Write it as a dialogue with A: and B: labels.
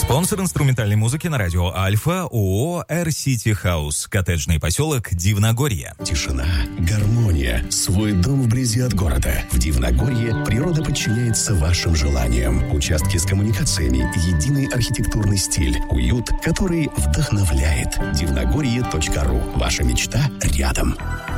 A: Спонсор инструментальной музыки на радио Альфа ООО Air City House. Коттеджный поселок Дивногорье.
B: Тишина, гармония, свой дом вблизи от города. В Дивногорье природа подчиняется вашим желаниям. Участки с коммуникациями, единый архитектурный стиль, уют, который вдохновляет. Дивногорье.ру. Ваша мечта рядом.